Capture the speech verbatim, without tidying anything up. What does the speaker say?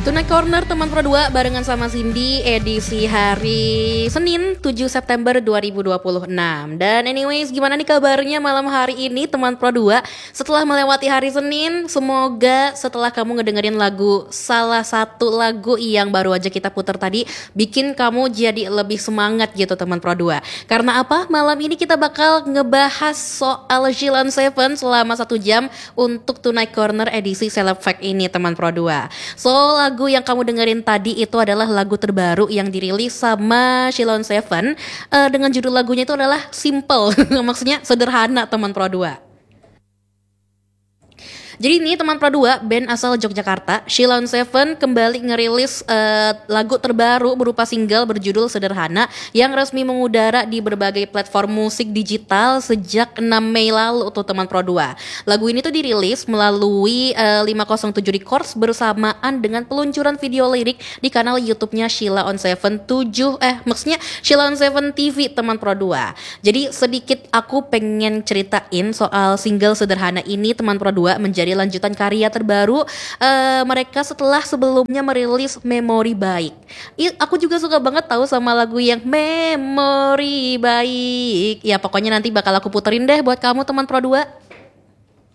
Tonight Corner teman Pro dua barengan sama Cindy edisi hari Senin tujuh September dua ribu dua puluh enam. Dan anyways, gimana nih kabarnya malam hari ini teman Pro dua? Setelah melewati hari Senin, semoga setelah kamu ngedengerin lagu, salah satu lagu yang baru aja kita putar tadi, bikin kamu jadi lebih semangat gitu teman Pro dua. Karena apa? Malam ini kita bakal ngebahas soal Sheila on Seven selama satu jam untuk Tonight Corner edisi Celeb Fact ini teman Pro dua. So, lagu yang kamu dengerin tadi itu adalah lagu terbaru yang dirilis sama Sheila on Seven, uh, dengan judul lagunya itu adalah Simple. Maksudnya sederhana teman Pro dua. Jadi ini teman Pro dua, band asal Yogyakarta, Sheila on Seven kembali ngerilis uh, lagu terbaru berupa single berjudul Sederhana yang resmi mengudara di berbagai platform musik digital sejak enam Mei lalu tuh teman Pro dua. Lagu ini tuh dirilis melalui uh, lima nol tujuh Records bersamaan dengan peluncuran video lirik di kanal YouTube-nya Sheila on Seven tujuh eh maksudnya Sheila on Seven T V teman Pro dua. Jadi sedikit aku pengen ceritain soal single Sederhana ini teman Pro dua menjadi lanjutan karya terbaru uh, mereka setelah sebelumnya merilis Memori Baik. I, aku juga suka banget tahu sama lagu yang Memori Baik. Ya pokoknya nanti bakal aku puterin deh buat kamu teman Pro dua.